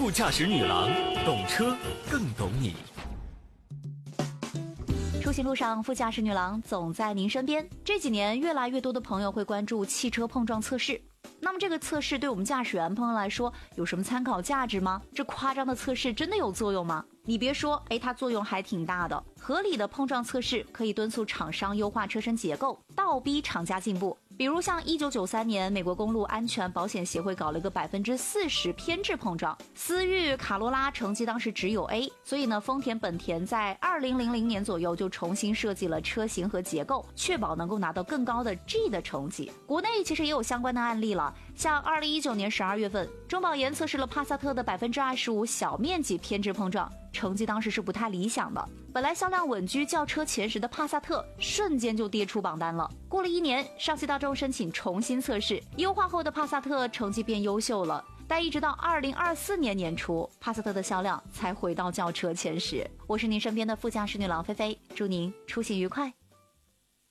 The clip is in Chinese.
副驾驶女郎，懂车更懂你。 出行路上，副驾驶女郎总在您身边。这几年，越来越多的朋友会关注汽车碰撞测试。那么这个测试对我们驾驶员朋友来说有什么参考价值吗？这夸张的测试真的有作用吗？你别说，它作用还挺大的。合理的碰撞测试可以敦促厂商优化车身结构，倒逼厂家进步。比如像1993年，美国公路安全保险协会搞了一个40%偏置碰撞，思域、卡罗拉成绩当时只有 A， 所以呢，丰田、本田在2000年左右就重新设计了车型和结构，确保能够拿到更高的 G 的成绩。国内其实也有相关的案例了，像2019年12月份，中保研测试了帕萨特的25%小面积偏置碰撞，成绩当时是不太理想的。本来销量稳居轿车前10的帕萨特，瞬间就跌出榜单了。过了1年，上汽大众申请重新测试，优化后的帕萨特成绩变优秀了。但一直到2024年年初，帕萨特的销量才回到轿车前10。我是您身边的副驾驶女郎菲菲，祝您出行愉快。